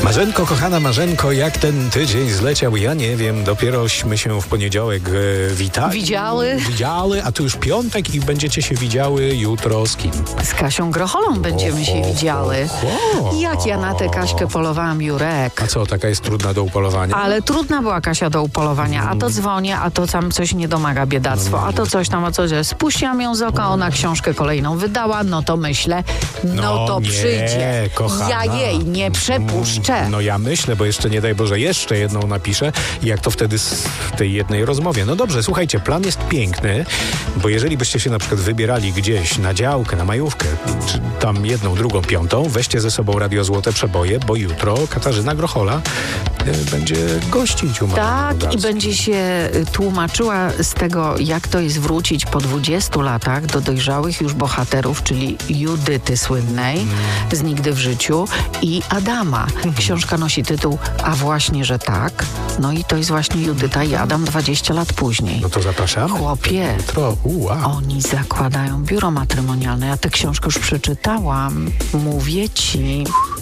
Marzenko, kochana Marzenko, jak ten tydzień zleciał, ja nie wiem, dopierośmy się w poniedziałek witali. Widziały, a tu już piątek i będziecie się widziały jutro z kim? Z Kasią Grocholą będziemy się widziały. Jak ja na tę Kaśkę polowałam, Jurek. A co, taka jest trudna do upolowania? Ale trudna była Kasia do upolowania. A to dzwonię, a to tam coś nie domaga biedactwo, a to coś tam, a coś. Spuściłam ją z oka, ona książkę kolejną wydała, no to myślę, no to nie, przyjdzie. kochana. Ja jej nie przepuszczę. No ja myślę, bo jeszcze nie daj Boże, jeszcze jedną napiszę i jak to wtedy w tej jednej rozmowie. No dobrze, słuchajcie, plan jest piękny, bo jeżeli byście się na przykład wybierali gdzieś na działkę, na majówkę, czy tam jedną, drugą, piątą, weźcie ze sobą Radio Złote Przeboje, bo jutro Katarzyna Grochola będzie gościć u Tak, i będzie się tłumaczyła z tego, jak to jest wrócić po 20 latach do dojrzałych już bohaterów, czyli Judyty słynnej z Nigdy w życiu i Adama. Książka nosi tytuł A właśnie, że tak. No i to jest właśnie Judyta i Adam 20 lat później. No to zapraszamy. Chłopie, Jutro, oni zakładają biuro matrymonialne. Ja tę książkę już przeczytałam. Mówię ci.